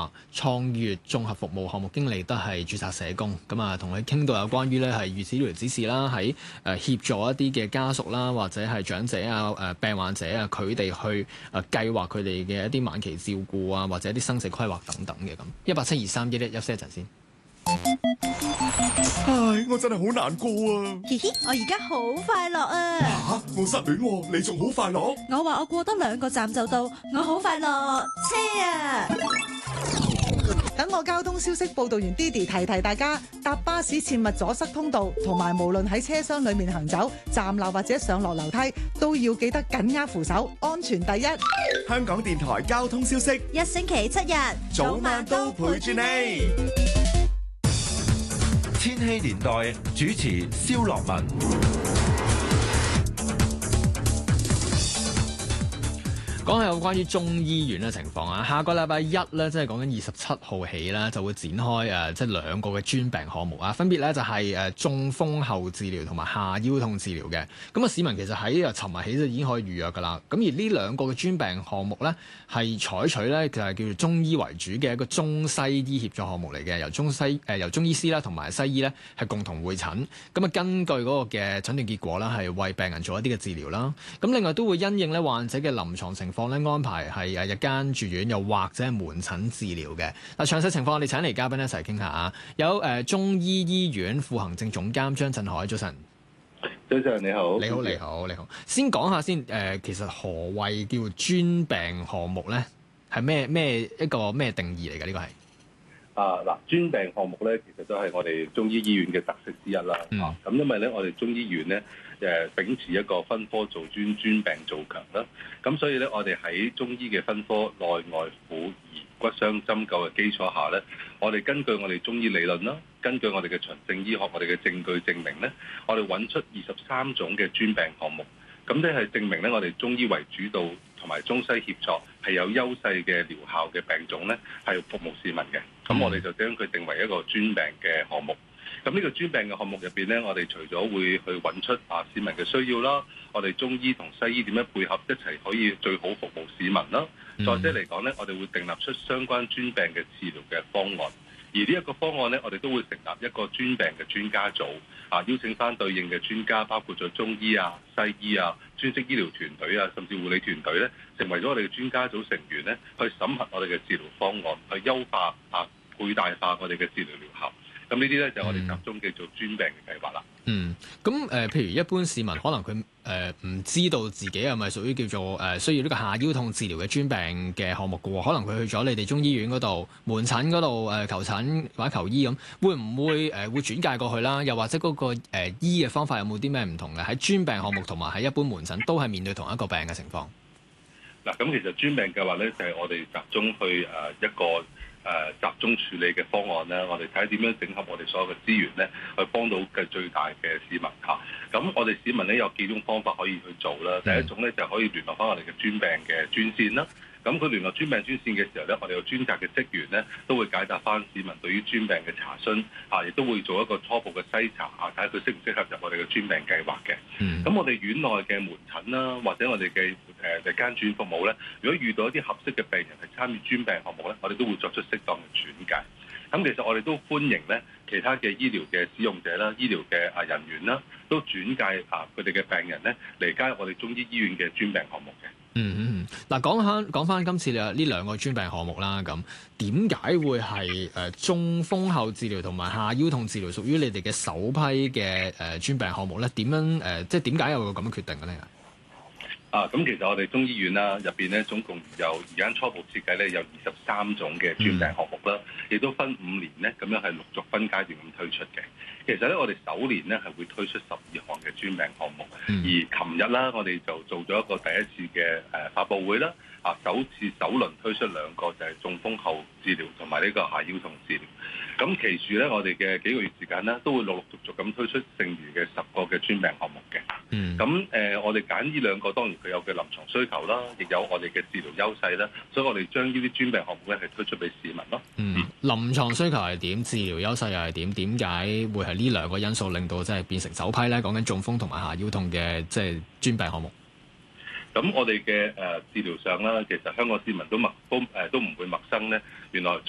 劃創粵綜合服務項目經理，都係註冊社工。咁啊，同佢傾到有關於咧係預設醫療指示啦，喺協助一啲嘅家屬啦，或者係長者啊、病患者啊，佢哋去計劃佢哋嘅一啲晚期照顧啊，或者一啲生死規劃等等嘅咁。1872311，休息一陣先。 唉，我真係好難過啊！ 嘻嘻，我而家好快樂啊！ 吓，我失戀喎，你仲好快樂？ 我話我過多2個站就到，我好快樂。車啊！ 等我交通消息報道完 Didi 提提大家，搭巴士切勿阻塞通道，同埋無論喺車廂裏面行走、站立或者上落樓梯，都要記得緊握扶手，安全第一。 香港電台交通消息， 一星期7日， 早晚都陪住你。 千禧年代主持蕭樂文。 講下有關於中醫院嘅情況啊，下個禮拜一咧，即係講緊27號起啦，就會展開即係2個嘅專病項目啊，分別咧就係中風後治療同埋下腰痛治療嘅。咁啊，市民其實喺尋日起就已經可以預約㗎啦。咁而呢2個嘅專病項目咧，係採取咧就係叫做中醫為主嘅一個中西醫協作項目嚟嘅，由中醫師啦同埋西醫咧係共同會診。咁啊，根據嗰個嘅診斷結果啦，係為病人做一啲嘅治療啦。咁另外都會因應咧患者嘅臨床情況咧，安排係日間住院，又或者係門診治療嘅。嗱，詳細情況我哋請嚟嘉賓一齊傾下啊。有中醫醫院副行政總監張振海，早晨。 早晨，你好。 你好。先講下先，其實何謂叫專病項目咧？係咩定義嚟嘅？呢個係嗱，專病項目咧，其實都係我哋中醫醫院嘅特色之一啦。咁因為咧，我哋中醫院咧，秉持一個分科做專病做強啦。咁所以咧，我哋喺中醫嘅分科內外婦兒骨傷針灸嘅基礎下咧，我哋根據我哋中醫理論啦，根據我哋嘅循證醫學，我哋嘅證據證明咧，我哋揾出23種嘅專病項目。咁即係證明咧，我哋中醫為主導同埋中西協作係有優勢嘅療效嘅病種咧，係服務市民嘅。咁我哋就將佢定為一個專病嘅項目。咁呢個專病嘅項目入邊咧，我哋除咗會去揾出市民嘅需要啦，我哋中醫同西醫點樣配合一齊可以最好服務市民啦。再者嚟講咧，我哋會訂立出相關專病嘅治療嘅方案。而呢一個方案咧，我哋都會成立一個專病嘅專家組，邀請翻對應嘅專家，包括咗中醫啊、西醫啊、專職醫療團隊啊，甚至護理團隊咧，成為咗我哋嘅專家組成員咧，去審核我哋嘅治療方案，去優化倍大化我哋嘅治療療效。咁呢啲咧就係我哋集中嘅做專病嘅計劃啦。 咁譬如一般市民可能佢唔知道自己係咪屬於叫做需要呢個下腰痛治療嘅專病嘅項目嘅喎，可能佢去咗你哋中醫院嗰度門診嗰度求診或者求醫咁，會唔會會轉介過去啦？又或者嗰個醫嘅方法有冇啲咩唔同嘅？喺專病項目同埋喺一般門診都係面對同一個病嘅情況。 嗱，咁其實專病計劃咧就係我哋集中去一個集中處理嘅方案咧，我哋睇下點樣整合我哋所有嘅資源咧，去幫到嘅最大嘅市民嚇。咁我哋市民咧有幾種方法可以去做啦。第一種咧就可以聯絡翻我哋嘅專病嘅專線啦。咁佢聯絡專病專線嘅時候咧，我哋有專責嘅職員咧都會解答翻市民對於專病嘅查詢，亦都會做一個初步嘅篩查睇下佢適唔適合入我哋嘅專病計劃嘅。咁我哋院內嘅門診啦，或者我哋嘅日間住院服務咧，如果遇到一啲合適嘅病人係參與專病項目咧，我哋都會作出適當嘅轉介。咁其實我哋都歡迎咧其他嘅醫療嘅使用者啦、醫療嘅人員啦，都轉介佢哋嘅病人咧嚟加入我哋中醫醫院嘅專病項目嘅。 嗱，講翻今次呢2個專病項目啦，咁點解會係中風後治療同埋下腰痛治療屬於你哋嘅首批嘅專病項目咧？點樣即係點解有個咁嘅決定嘅咧？ 咁其實我哋中醫院啦入邊咧，總共有而家初步設計咧有23種嘅專病項目啦，亦都分5年咧咁樣係陸續分階段咁推出嘅。其實咧，我哋首年咧係會推出12項嘅專病項目，而琴日啦，我哋就做咗一個第一次嘅發佈會啦。首輪推出2個就係中風後治療同埋呢個下腰痛治療。咁其餘咧，我哋嘅幾個月時間咧，都會陸陸續續咁推出剩餘嘅10個嘅專病項目嘅。咁我哋揀呢2個，當然佢有嘅臨床需求啦，亦有我哋嘅治療優勢啦，所以我哋將呢啲專病項目咧係推出俾市民咯。 臨床需求係點？治療優勢又係點？點解會係呢2個因素令到即係變成首批咧？講緊中風同埋下腰痛嘅即係專病項目。 咁我哋嘅治療上啦，其實香港市民都唔會陌生咧。原來